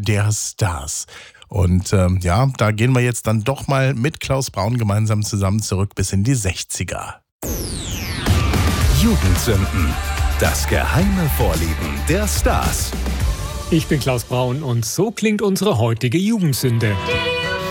der Stars. Und da gehen wir jetzt dann doch mal mit Klaus Braun gemeinsam zusammen zurück bis in die 60er. Jugendsünden. Das geheime Vorlieben der Stars. Ich bin Klaus Braun und so klingt unsere heutige Jugendsünde.